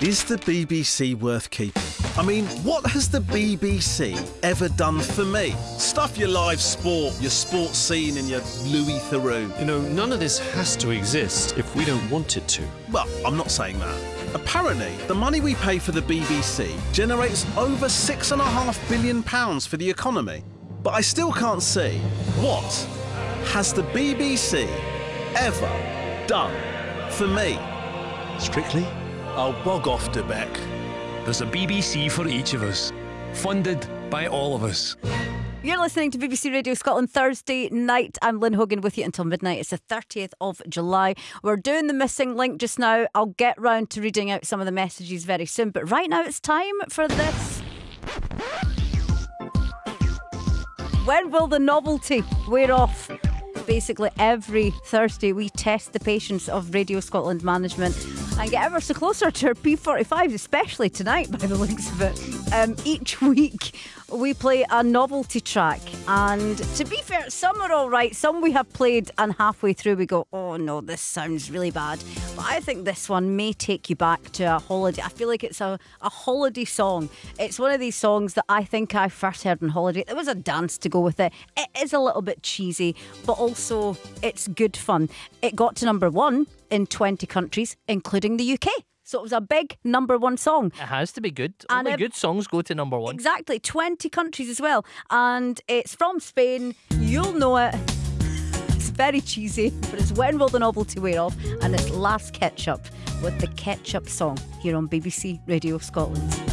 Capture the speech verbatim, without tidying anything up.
Is the B B C worth keeping? I mean, what has the B B C ever done for me? Stuff your live sport, your sports scene and your Louis Theroux. You know, none of this has to exist if we don't want it to. Well, I'm not saying that. Apparently, the money we pay for the B B C generates over six and a half billion pounds for the economy. But I still can't see what has the B B C ever done for me. Strictly? I'll bog off, Debec. There's a B B C for each of us, funded by all of us. You're listening to B B C Radio Scotland Thursday night. I'm Lynn Hogan with you until midnight. It's the thirtieth of July. We're doing the missing link just now. I'll get round to reading out some of the messages very soon. But right now it's time for this. When will the novelty wear off? Basically every Thursday we test the patience of Radio Scotland management and get ever so closer to our P forty-fives, especially tonight by the looks of it. Um, each week we play a novelty track, and to be fair, some are all right, some we have played and halfway through we go, oh no, this sounds really bad. But I think this one may take you back to a holiday. I feel like it's a, a holiday song. It's one of these songs that I think I first heard on holiday. There was a dance to go with it. It is a little bit cheesy, but also it's good fun. It got to number one in twenty countries, including the U K. So it was a big number one song. It has to be good. And Only if- good songs go to number one. Exactly, twenty countries as well. And it's from Spain. You'll know it. It's very cheesy, but it's When Will the Novelty Wear Off? And it's Last Ketchup with the Ketchup Song here on B B C Radio Scotland.